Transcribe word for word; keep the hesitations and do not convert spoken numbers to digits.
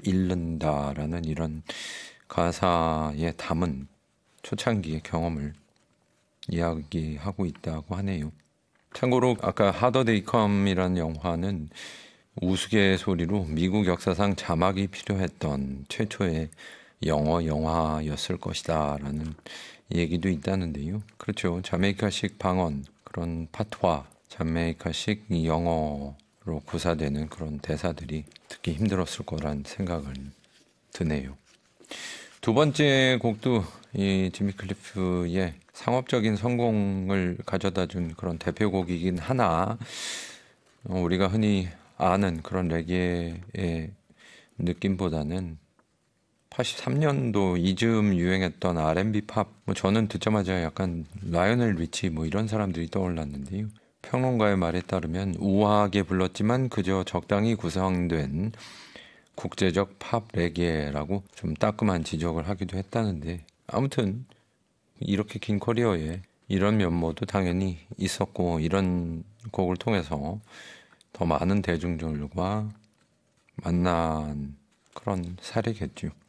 잃는다라는 이런 가사에 담은 초창기의 경험을 이야기하고 있다고 하네요. 참고로 아까 하더 데이 컴이라는 영화는 우스갯소리로 미국 역사상 자막이 필요했던 최초의 영어 영화였을 것이다 라는 얘기도 있다는데요. 그렇죠. 자메이카식 방언, 그런 파트와 자메이카식 영어로 구사되는 그런 대사들이 듣기 힘들었을 거란 생각을 드네요. 두 번째 곡도 이 지미 클리프의 상업적인 성공을 가져다준 그런 대표곡이긴 하나 우리가 흔히 아는 그런 레게의 느낌보다는 팔십삼 년도 이즈음 유행했던 알앤비 팝, 뭐 저는 듣자마자 약간 라이오넬 리치 뭐 이런 사람들이 떠올랐는데요. 평론가의 말에 따르면 우아하게 불렀지만 그저 적당히 구성된 국제적 팝 레게라고 좀 따끔한 지적을 하기도 했다는데, 아무튼 이렇게 긴 커리어에 이런 면모도 당연히 있었고 이런 곡을 통해서 더 많은 대중들과 만난 그런 사례겠죠.